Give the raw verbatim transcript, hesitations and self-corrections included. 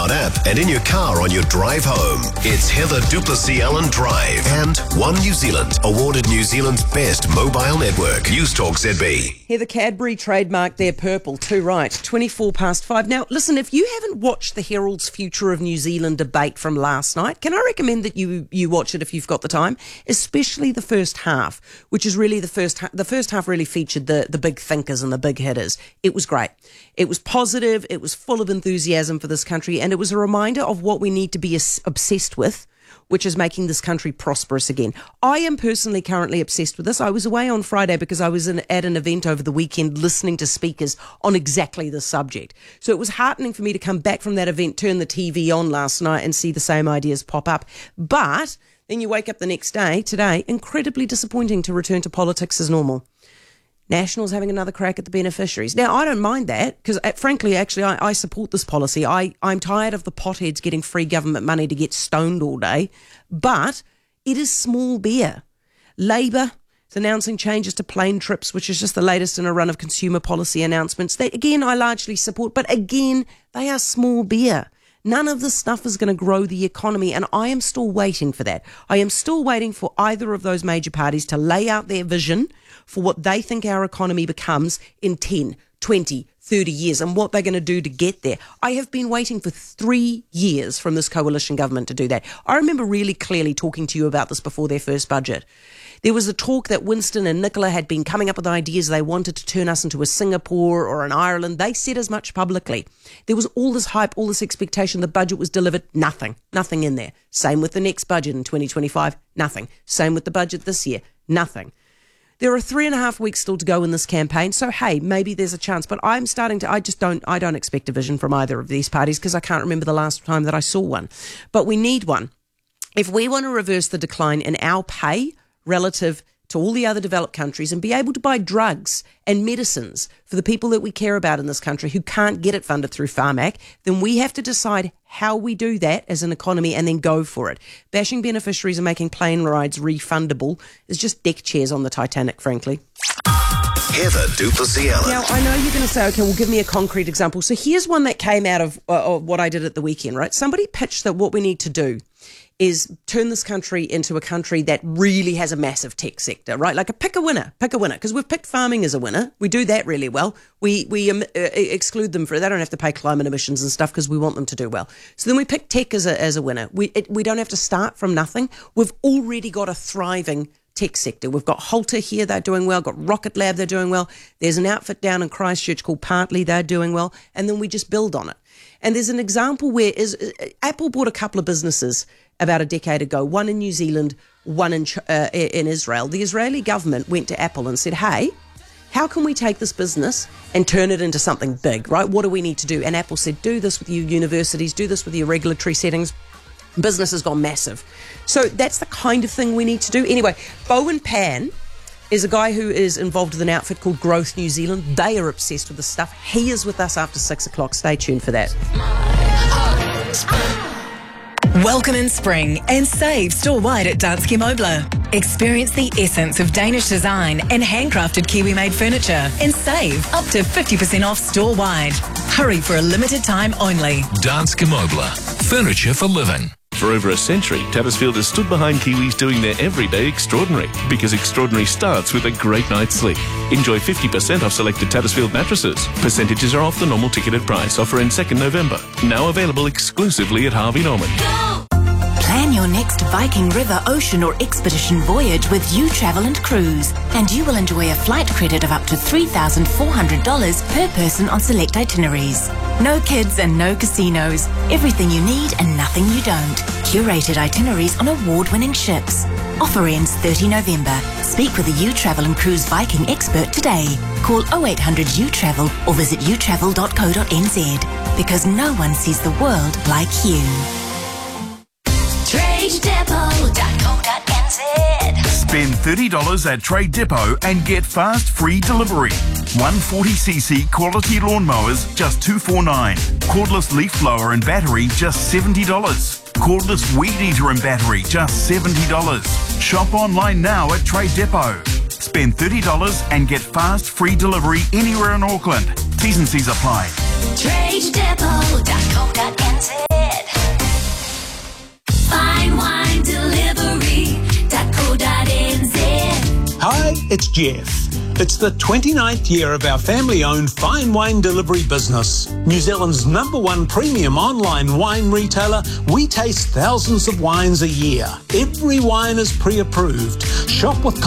iPod app and in your car on your drive home. It's Heather Duplessis Allen Drive and One New Zealand, awarded New Zealand's best mobile network. News Talk Z B. Heather Cadbury trademarked their purple, too right, twenty-four past five. Now, listen, if you haven't watched the Herald's Future of New Zealand debate from last night, can I recommend that you you watch it if you've got the time, especially the first half, which is really the first ha- the first half really featured the, the big thinkers and the big hitters. It was great. It was positive, it was full of enthusiasm for this country, and it was a reminder of what we need to be as- obsessed with, which is making this country prosperous again. I am personally currently obsessed with this. I was away on Friday because I was in, at an event over the weekend listening to speakers on exactly this subject. So it was heartening for me to come back from that event, turn the T V on last night and see the same ideas pop up. But then you wake up the next day, today, incredibly disappointing to return to politics as normal. Nationals having another crack at the beneficiaries. Now, I don't mind that because, uh, frankly, actually, I, I support this policy. I, I'm tired of the potheads getting free government money to get stoned all day, but it is small beer. Labor is announcing changes to plane trips, which is just the latest in a run of consumer policy announcements. That, again, I largely support, but again, they are small beer. None of this stuff is going to grow the economy, and I am still waiting for that. I am still waiting for either of those major parties to lay out their vision for what they think our economy becomes in ten, twenty, thirty years and what they're going to do to get there. I have been waiting for three years from this coalition government to do that. I remember really clearly talking to you about this before their first budget. There was a talk that Winston and Nicola had been coming up with ideas they wanted to turn us into a Singapore or an Ireland. They said as much publicly. There was all this hype, all this expectation. The budget was delivered. Nothing. Nothing in there. Same with the next budget in twenty twenty-five. Nothing. Same with the budget this year. Nothing. There are three and a half weeks still to go in this campaign. So, hey, maybe there's a chance. But I'm starting to, I just don't, I don't expect a vision from either of these parties because I can't remember the last time that I saw one. But we need one. If we want to reverse the decline in our pay relative to all the other developed countries and be able to buy drugs and medicines for the people that we care about in this country who can't get it funded through Pharmac, then we have to decide how we do that as an economy and then go for it. Bashing beneficiaries and making plane rides refundable is just deck chairs on the Titanic, frankly. Heather Duplessis Allen. Now, I know you're going to say, okay, well, give me a concrete example. So here's one that came out of, uh, of what I did at the weekend, right? Somebody pitched that what we need to do is turn this country into a country that really has a massive tech sector, right? Like a pick a winner, pick a winner, because we've picked farming as a winner. We do that really well. We we um, uh, exclude them for, they don't have to pay climate emissions and stuff because we want them to do well. So then we pick tech as a, as a winner. We it, we don't have to start from nothing. We've already got a thriving tech sector. We've got Halter here, they're doing well. Got Rocket Lab, they're doing well. There's an outfit down in Christchurch called Partly, they're doing well. And then we just build on it. And there's an example where is uh, Apple bought a couple of businesses about a decade ago, one in New Zealand, one in uh, in Israel. The Israeli government went to Apple and said, hey, how can we take this business and turn it into something big, right? What do we need to do? And Apple said, do this with your universities, do this with your regulatory settings. Business has gone massive. So that's the kind of thing we need to do. Anyway, Bowen Pan is a guy who is involved with an outfit called Growth New Zealand. They are obsessed with this stuff. He is with us after six o'clock. Stay tuned for that. Welcome in spring and save store-wide at Danske Møbler. Experience the essence of Danish design and handcrafted Kiwi-made furniture and save up to fifty percent off store-wide. Hurry for a limited time only. Danske Møbler. Furniture for living. For over a century, Tattersfield has stood behind Kiwis doing their everyday extraordinary, because extraordinary starts with a great night's sleep. Enjoy fifty percent off selected Tattersfield mattresses. Percentages are off the normal ticketed price. Offer ends second November. Now available exclusively at Harvey Norman. Plan your next Viking River, ocean or expedition voyage with You Travel and Cruise, and you will enjoy a flight credit of up to three thousand four hundred dollars per person on select itineraries. No kids and no casinos. Everything you need and nothing you don't. Curated itineraries on award-winning ships. Offer ends thirtieth November. Speak with a You Travel and Cruise Viking expert today. Call oh eight hundred U travel or visit you travel dot co dot n z, because no one sees the world like you. trade depot dot co dot n z. Spend thirty dollars at Trade Depot and get fast free delivery. one forty c c quality lawnmowers, just two forty-nine. Cordless leaf blower and battery, just seventy dollars. Cordless weed eater and battery, just seventy dollars. Shop online now at Trade Depot. Spend thirty dollars and get fast free delivery anywhere in Auckland. T's and C's apply. trade depot dot co dot n z. it's Jeff. It's the twenty-ninth year of our family-owned fine wine delivery business. New Zealand's number one premium online wine retailer, we taste thousands of wines a year. Every wine is pre-approved. Shop with